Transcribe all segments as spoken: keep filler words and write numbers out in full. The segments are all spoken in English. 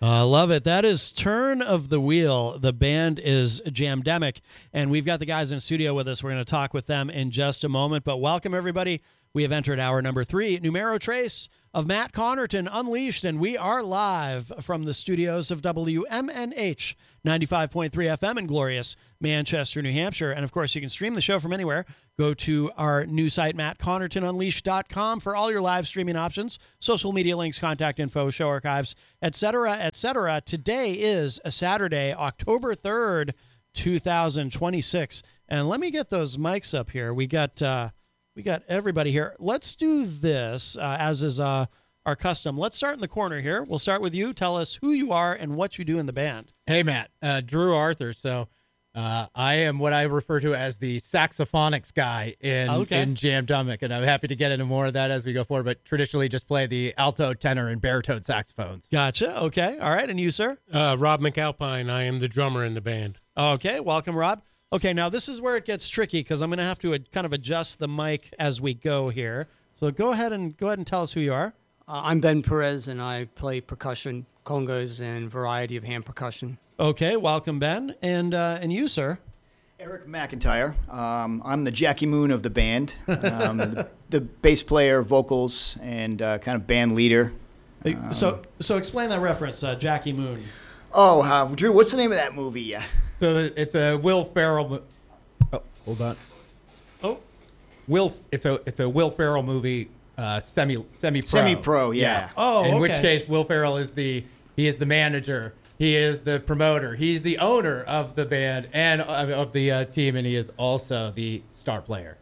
I uh, love it. That is Turn of the Wheel. The band is Jamdemic, and we've got the guys in studio with us. We're going to talk with them in just a moment, but welcome, everybody. We have entered hour number three, Numero Trace of Matt Connerton Unleashed, and we are live from the studios of W M N H ninety-five point three F M in glorious Manchester, New Hampshire. And, of course, you can stream the show from anywhere. Go to our new site, matt connerton unleashed dot com, for all your live streaming options, social media links, contact info, show archives, et cetera, et cetera. Today is a Saturday, October third, two thousand twenty-six. And let me get those mics up here. We got... Uh, We got everybody here. Let's do this, uh, as is uh, our custom. Let's start in the corner here. We'll start with you. Tell us who you are and what you do in the band. Hey, Matt. Uh, Drew Arthur. So uh, I am what I refer to as the saxophonics guy in, okay. in Jamdemic, and I'm happy to get into more of that as we go forward, but traditionally just play the alto, tenor, and baritone saxophones. Gotcha. Okay. All right. And you, sir? Uh, Rob McAlpine. I am the drummer in the band. Okay. Welcome, Rob. Okay, now this is where it gets tricky because I'm going to have to ad- kind of adjust the mic as we go here. So go ahead and go ahead and tell us who you are. Uh, I'm Ben Perez, and I play percussion, congas, and variety of hand percussion. Okay, welcome, Ben. And uh, and you, sir? Eric McIntyre. Um, I'm the Jackie Moon of the band, um, the, the bass player, vocals, and uh, kind of band leader. Um, so so explain that reference, uh, Jackie Moon. Oh, uh, Drew, what's the name of that movie? So it's a Will Ferrell. Mo- oh, hold on. Oh, Will. It's a it's a Will Ferrell movie. Uh, semi semi pro. Semi pro, yeah. yeah. Oh, in okay. which case Will Ferrell is the he is the manager. He is the promoter. He's the owner of the band and of, of the uh, team, and he is also the star player.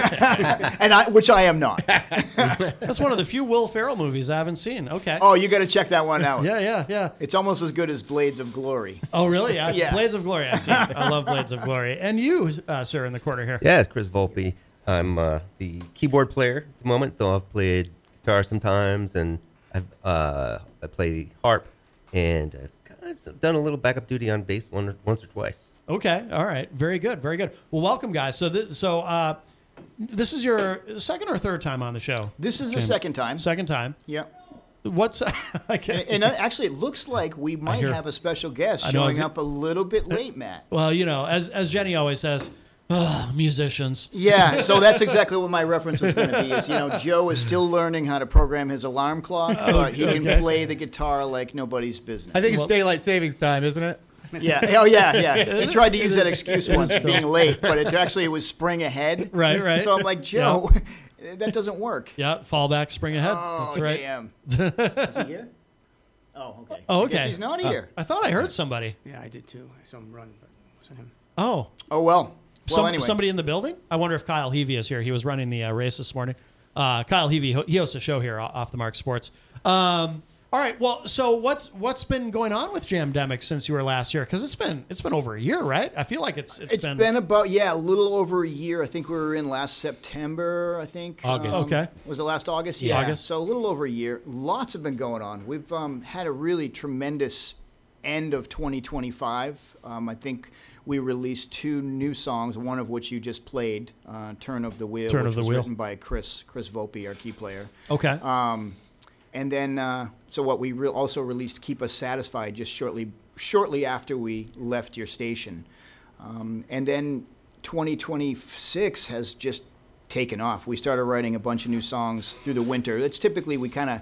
and I, which I am not. That's one of the few Will Ferrell movies I haven't seen. Okay. Oh, you got to check that one out. yeah, yeah, yeah. It's almost as good as Blades of Glory. Oh, really? Yeah. yeah. Blades of Glory. I've seen. I love Blades of Glory. And you, uh, sir, in the corner here. Yeah, it's Chris Volpe. I'm uh, the keyboard player at the moment, though I've played guitar sometimes, and I've uh, I play harp, and I've I've done a little backup duty on bass one or, once or twice. Okay, all right, very good, very good. Well, welcome, guys. So, th- so uh, this is your second or third time on the show? This is the second time. Second time. Yeah. What's and, and actually, it looks like we might hear, have a special guest know, showing up a little bit late, Matt. Well, you know, as as Jenny always says, oh, musicians. Yeah, so that's exactly what my reference was going to be. Is you know, Joe is still learning how to program his alarm clock, but he can okay. play the guitar like nobody's business. I think it's daylight savings time, isn't it? Yeah. Oh, yeah, yeah. He tried to use that excuse once, being late, but it actually it was spring ahead. Right, right. So I'm like, Joe, yeah. that doesn't work. Yeah, fallback, spring ahead. Oh, That's right. damn. Is he here? Oh, okay. Oh, I guess okay. he's not here. Uh, I thought I heard somebody. Yeah, I did too. I saw him run, but it wasn't him. Oh. Oh, well. Well, Some, anyway. Somebody in the building? I wonder if Kyle Heavey is here. He was running the uh, race this morning. Uh, Kyle Heavey, he hosts a show here, Off the Mark Sports. Um, all right. Well, so what's what's been going on with Jamdemic since you were last year? Because it's been it's been over a year, right? I feel like it's it's, It's been, been about, yeah, a little over a year. I think we were in last September, I think. August. Um, Okay. Was it last August? Yeah. August. So a little over a year. Lots have been going on. We've um, had a really tremendous end of twenty twenty-five. Um, I think we released two new songs, one of which you just played, uh, Turn of the Wheel, Turn which of the was Wheel. written by Chris Chris Volpe, our key player. okay. Um, and then, uh, so what we re- also released, Keep Us Satisfied, just shortly shortly after we left your station. Um, and then twenty twenty-six has just taken off. We started writing a bunch of new songs through the winter. It's typically, we kind of,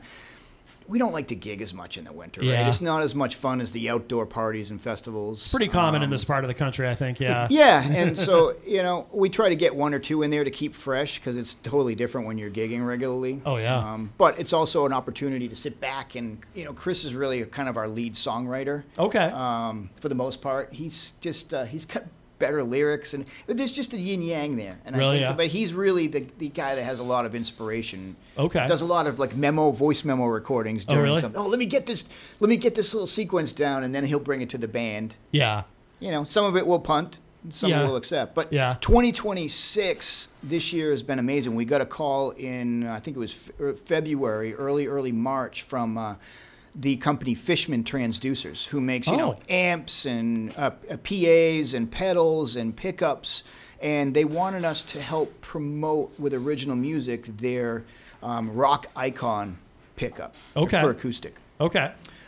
we don't like to gig as much in the winter, Yeah. right? It's not as much fun as the outdoor parties and festivals. Pretty common in Um, this part of the country, I think. Yeah. Yeah, and so, you know, we try to get one or two in there to keep fresh because it's totally different when you're gigging regularly. Oh, yeah. Um, but it's also an opportunity to sit back and, you know, Chris is really kind of our lead songwriter. Okay. Um, for the most part, he's just, uh, he's got better lyrics and there's just a yin yang there. And Really, I think, yeah. But he's really the, the guy that has a lot of inspiration. Okay. Does a lot of like memo, voice memo recordings Oh, during really? something. Oh, let me get this, let me get this little sequence down, and then he'll bring it to the band. yeah. You know, some of it we'll punt, some Yeah. we'll accept. But Yeah. twenty twenty-six, this year has been amazing. We got a call in, I think it was Fe- February, early, early March, from uh, the company Fishman Transducers, who makes, you Oh. know, amps and uh, P As and pedals and pickups. And they wanted us to help promote with original music their um, Rock Icon pickup Okay. for acoustic. Okay.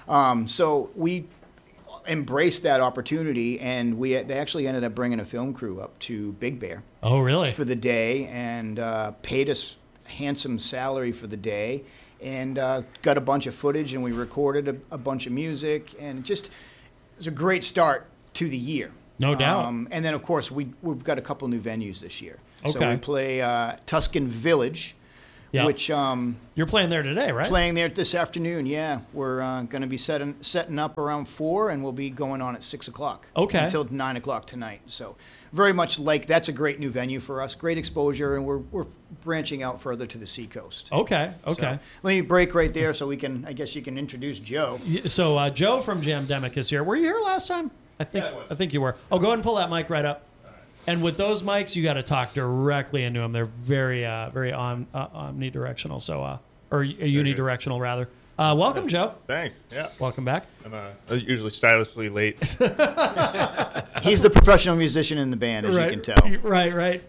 Um, so we embraced that opportunity, and we they actually ended up bringing a film crew up to Big Bear Oh, really? for the day, and uh, paid us a handsome salary for the day, and uh, got a bunch of footage, and we recorded a, a bunch of music, and it just it was a great start to the year. No doubt. Um, and then, of course, we we've got a couple new venues this year. So Okay. we play uh, Tuscan Village, Yeah. which um, You're playing there today, right? playing there this afternoon. Yeah, we're uh, going to be setting setting up around four, and we'll be going on at six o'clock. Okay. Until nine o'clock tonight. So very much like that's a great new venue for us. Great exposure, and we're we're branching out further to the seacoast. Okay. Okay. So, let me break right there so we can. I guess you can introduce Joe. Y- So uh, Joe from Jamdemic is here. Were you here last time? I think Yeah, I was. I think you were. Oh, go ahead and pull that mic right up. And with those mics, you got to talk directly into them. They're very, uh, very om- uh, omnidirectional. So, uh, or unidirectional rather. Uh, welcome, Joe. Thanks. Yeah. Welcome back. I'm uh, usually stylishly late. He's the professional musician in the band, as right, you can tell. Right, right.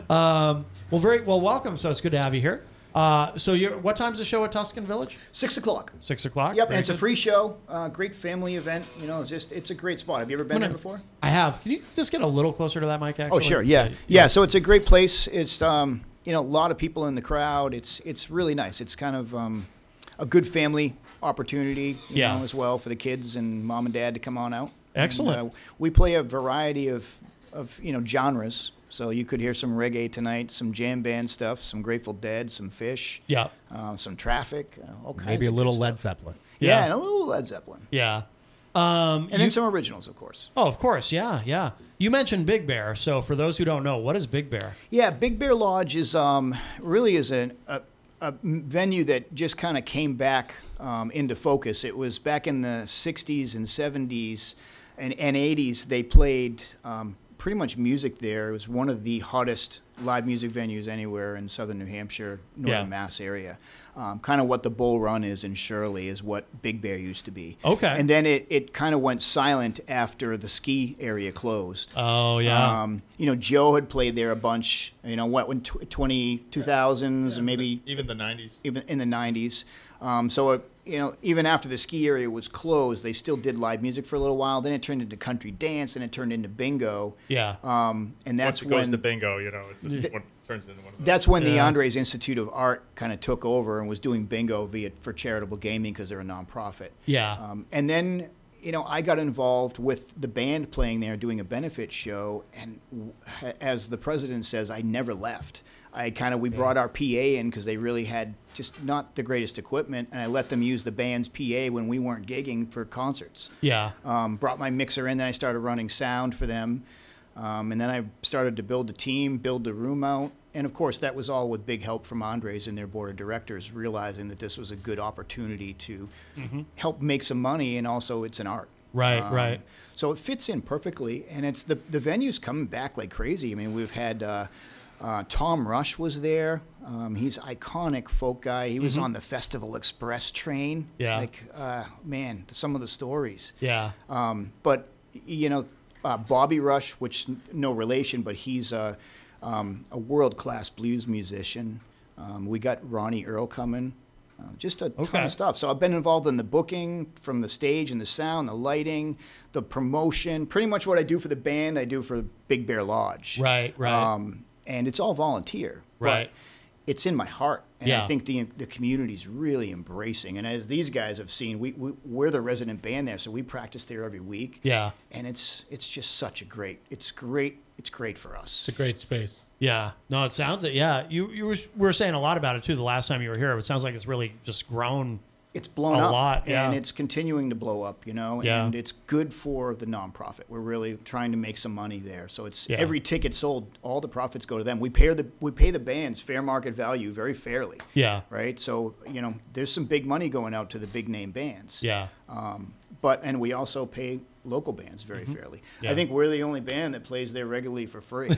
Um, well, very well. Welcome. So it's good to have you here. Uh, so, you're, what time's the show at Tuscan Village? Six o'clock. Six o'clock. Yep, Very and it's a good. free show. Uh, great family event. You know, it's just it's a great spot. Have you ever been there gonna- before? I have. Can you just get a little closer to that mic? Actually. Oh, sure. Yeah. yeah, So it's a great place. It's um, you know, a lot of people in the crowd. It's it's really nice. It's kind of um, a good family opportunity, you Yeah. know, as well for the kids and mom and dad to come on out. Excellent. And, uh, we play a variety of of you know genres. So you could hear some reggae tonight, some jam band stuff, some Grateful Dead, some Fish, Yeah. uh, some Traffic, uh, all kinds. Maybe a of good little stuff. Led Zeppelin. Yeah, Yeah. and a little Led Zeppelin, Yeah. Um, and you- then some originals, of course. Oh, of course. Yeah, yeah. You mentioned Big Bear. So for those who don't know, what is Big Bear? Yeah, Big Bear Lodge is um, really is an, a, a venue that just kind of came back um, into focus. It was back in the sixties and seventies and, and eighties. They played um, pretty much music there. It was one of the hottest live music venues anywhere in southern New Hampshire, northern Yeah. Mass area. Um, kind of what the Bull Run is in Shirley is what Big Bear used to be. Okay. And then it, it kind of went silent after the ski area closed. Oh, yeah. Um, you know, Joe had played there a bunch, you know, what, when tw- twenty, two thousands and maybe Even the nineties. even in the nineties. Um, so, it, you know, even after the ski area was closed, they still did live music for a little while. Then it turned into country dance, and it turned into bingo. yeah. Um, and that's Once it goes when to bingo, you know, it just one, turns into one of those. that's when the Yeah. Andres Institute of Art kind of took over and was doing bingo via for charitable gaming because they're a nonprofit. Yeah. Um, and then, you know, I got involved with the band playing there, doing a benefit show. And w- as the president says, I never left. I kind of, we brought our P A in because they really had just not the greatest equipment. And I let them use the band's P A when we weren't gigging for concerts. yeah. Um, brought my mixer in, then I started running sound for them. Um, and then I started to build a team, build the room out. And of course, that was all with big help from Andres and their board of directors, realizing that this was a good opportunity to help make some money, and also it's an art. Right, right. So it fits in perfectly, and it's the the venue's coming back like crazy. I mean, we've had uh, uh, Tom Rush was there. Um, he's iconic folk guy. He was on the Festival Express train. Mm-hmm. Yeah. Like, uh, man, some of the stories. Yeah. Um, but you know, uh, Bobby Rush, which n- no relation, but he's a, um, a world-class blues musician. Um, we got Ronnie Earl coming. Uh, just a ton Okay. of stuff. So I've been involved in the booking, from the stage and the sound, the lighting, the promotion. Pretty much what I do for the band, I do for Big Bear Lodge. Right, right. Um, and it's all volunteer. but Right. It's in my heart, and Yeah. I think the the community's really embracing. And as these guys have seen, we, we we're the resident band there, so we practice there every week. Yeah. And it's it's just such a great. It's great. It's great for us. It's a great space. Yeah. No, it sounds it. Yeah. You you were, were saying a lot about it too the last time you were here. It sounds like it's really just grown. It's blown A up, lot, yeah. and it's continuing to blow up. You know, Yeah. and it's good for the nonprofit. We're really trying to make some money there. So it's Yeah. every ticket sold, all the profits go to them. We pay the we pay the bands fair market value very fairly. Yeah. Right. So you know, there's some big money going out to the big name bands. Yeah. Um, but and we also pay local bands very fairly. Mm-hmm. Yeah. I think we're the only band that plays there regularly for free.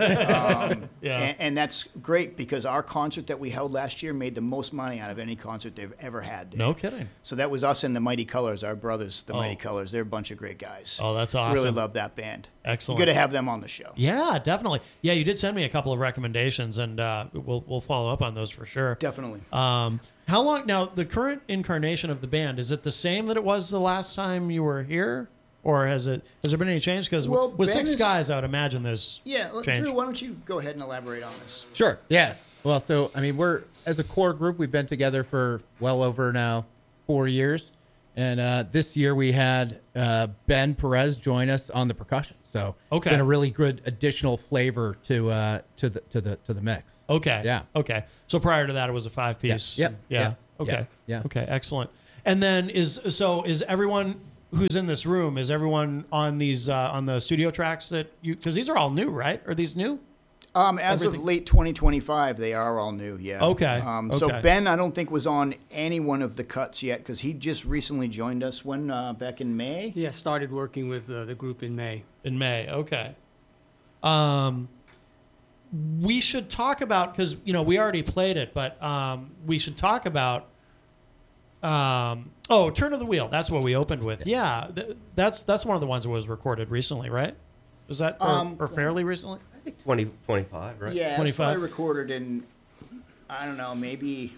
um, Yeah. and, and that's great because our concert that we held last year made the most money out of any concert they've ever had. there. No kidding. So that was us and the Mighty Colors, our brothers, the Oh. Mighty Colors. They're a bunch of great guys. Oh, that's Really awesome. love that band. Excellent. Good to have them on the show. Yeah, definitely. Yeah, you did send me a couple of recommendations, and uh, we'll we'll follow up on those for sure. Definitely. Um, How long now? The current incarnation of the band, is it the same that it was the last time you were here, or has it has there been any change? Because Well, with Ben six is- guys, I would imagine there's Yeah, l- change. Drew, why don't you go ahead and elaborate on this? Sure. Yeah. Well, so I mean, we're as a core group, we've been together for well over now four years, and uh, this year we had uh, Ben Perez join us on the percussion. So Okay. it's been a really good additional flavor to uh, to the to the to the mix. Okay. Yeah. Okay. So prior to that, it was a five piece. Yeah. Yep. Yeah. Yeah. Okay. Yeah. Yeah. Okay. Excellent. And then is so is everyone who's in this room, is everyone on these uh, on the studio tracks that you, because these are all new, right? Are these new? Um, as Everything- of late twenty twenty-five, they are all new. Yeah. Okay, Um, So okay. Ben, I don't think was on any one of the cuts yet because he just recently joined us when uh, back in May. Yeah, started working with uh, the group in May. In May. Okay. Um, we should talk about, because you know we already played it, but um, we should talk about. Um, oh, Turn of the Wheel. That's what we opened with. Yeah, th- that's that's one of the ones that was recorded recently, right? Was that or, Um, or fairly recently? I think twenty twenty-five, right? Yeah, it's twenty-five? probably recorded in, I don't know, maybe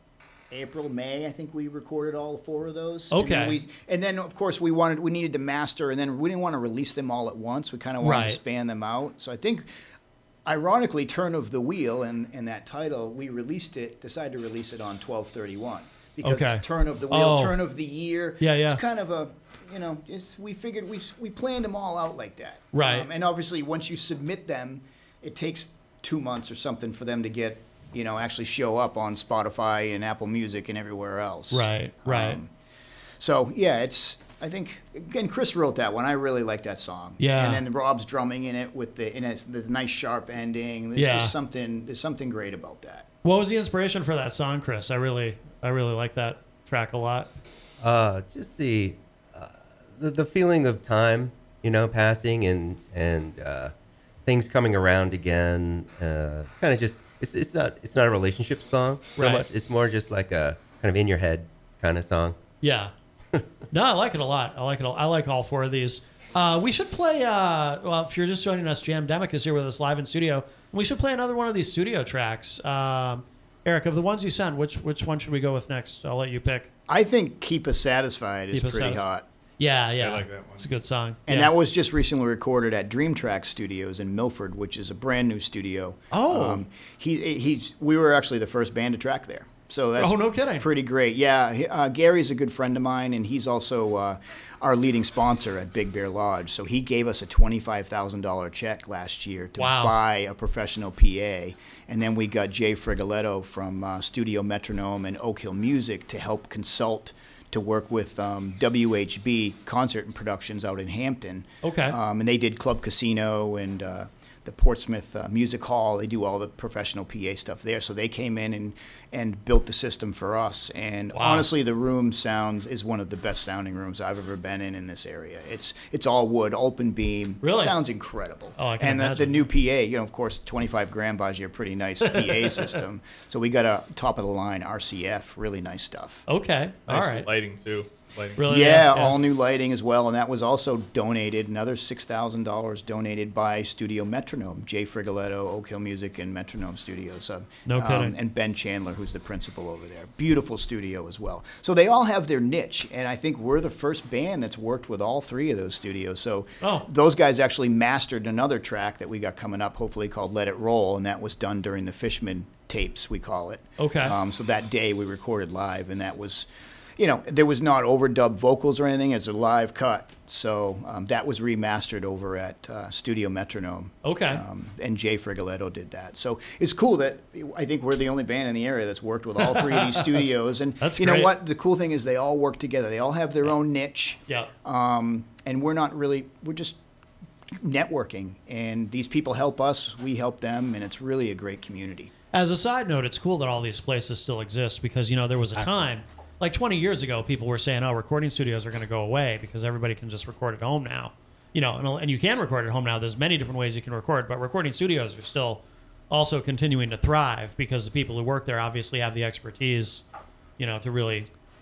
April, May. I think we recorded all four of those. And then, Okay. we, and then of course we wanted, we needed to master, and then we didn't want to release them all at once. We kind of wanted Right. to span them out. So I think, ironically, Turn of the Wheel and, and that title, we released it, decided to release it on twelve thirty-one because Okay. it's Turn of the Wheel, Oh. Turn of the Year. Yeah, yeah. It's kind of a, you know, it's, we figured we we planned them all out like that. Right. Um, and obviously, once you submit them, it takes two months or something for them to get, you know, actually show up on Spotify and Apple Music and everywhere else. Right, right. Um, so yeah, it's. I think again, Chris wrote that one. I really like that song. Yeah. And then Rob's drumming in it with the and it's the nice sharp ending. There's Yeah. just something. There's something great about that. What was the inspiration for that song, Chris? I really, I really like that track a lot. Uh, just the, uh, the the feeling of time, you know, passing and and uh, things coming around again. Uh, kind of just it's it's not it's not a relationship song so Right. much. It's more just like a kind of in your head kind of song. Yeah. No, I like it a lot. I like it. A, I like all four of these. Uh, we should play. Uh, well, if you're just joining us, Jamdemic is here with us live in studio. We should play another one of these studio tracks. Um, Eric, of the ones you sent, which which one should we go with next? I'll let you pick. I think "Keep Us Satisfied" is Keep Us pretty Satisfied. hot. Yeah, yeah. like that one. It's a good song. And yeah. that was just recently recorded at Dream Track Studios in Milford, which is a brand new studio. Oh. um, he he's we were actually the first band to track there, so that's Oh, no kidding. pretty great. Yeah, he- uh, Gary's a good friend of mine, and he's also uh, our leading sponsor at Big Bear Lodge. So he gave us a twenty-five thousand dollar check last year to Wow. buy a professional P A, and then we got Jay Frigoletto from uh, Studio Metronome and Oak Hill Music to help consult to work with um, W H B Concert and Productions out in Hampton. Okay. Um, and they did Club Casino and uh, the Portsmouth uh, Music Hall. They do all the professional P A stuff there. So they came in and, and built the system for us. And Wow. honestly, the room sounds is one of the best sounding rooms I've ever been in in this area. It's it's all wood, open beam. Really? Sounds incredible. Oh, I can and the, the imagine. new P A, you know, of course, twenty-five grand buys you a pretty nice P A system. So we got a top of the line R C F, really nice stuff. Okay. All Nice right. lighting too. Lighting. Really? Yeah, all new lighting as well, and that was also donated. Another six thousand dollars donated by Studio Metronome, Jay Frigoletto, Oak Hill Music, and Metronome Studios. Um, No kidding. and Ben Chandler, who's the principal over there. Beautiful studio as well. So they all have their niche, and I think we're the first band that's worked with all three of those studios. So Oh. those guys actually mastered another track that we got coming up, hopefully called "Let It Roll," and that was done during the Fishman tapes, we call it. Okay. Um, so that day we recorded live, and that was. You know, there was not overdubbed vocals or anything. It's a live cut. So um, that was remastered over at uh, Studio Metronome. Okay. Um, and Jay Frigoletto did that. So it's cool that I think we're the only band in the area that's worked with all three of these studios. And That's you great. know what? The cool thing is they all work together. They all have their own niche. Yeah. Um, and we're not really, we're just networking. And these people help us, we help them, and it's really a great community. As a side note, it's cool that all these places still exist because, you know, there was a time, like twenty years ago, people were saying, oh, recording studios are going to go away because everybody can just record at home now. You know, and, and you can record at home now. There's many different ways you can record, but recording studios are still also continuing to thrive because the people who work there obviously have the expertise, you know, to really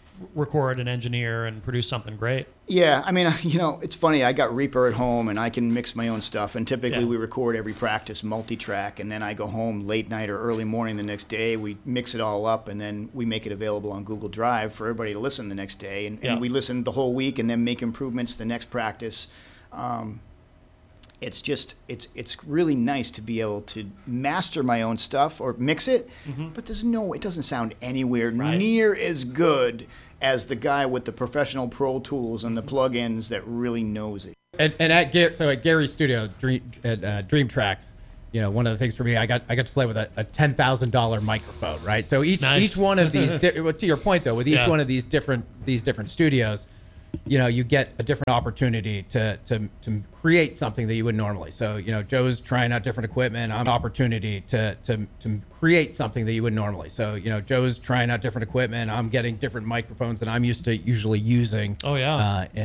record and engineer and produce something great. Yeah, I mean, you know, it's funny. I got Reaper at home, and I can mix my own stuff. And typically, Yeah. we record every practice multi-track, and then I go home late night or early morning the next day. We mix it all up, and then we make it available on Google Drive for everybody to listen the next day. And, Yeah. and we listen the whole week, and then make improvements the next practice. Um, it's just it's it's really nice to be able to master my own stuff or mix it, but there's no it doesn't sound anywhere Right. near as good as the guy with the professional Pro Tools and the plugins that really knows it. And, and at Gar- so at Gary's studio, Dream, at uh, Dream Tracks, you know, one of the things for me, I got I got to play with a, a ten thousand dollar microphone, right? So each Nice. each one of these, di- well, to your point though, with each Yeah. one of these different these different studios, you know, you get a different opportunity to to to create something that you would normally. So you know, Joe's trying out different equipment. I'm opportunity to to to create something that you would normally. So you know, Joe's trying out different equipment. I'm getting different microphones that I'm used to usually using. Oh, yeah. Uh,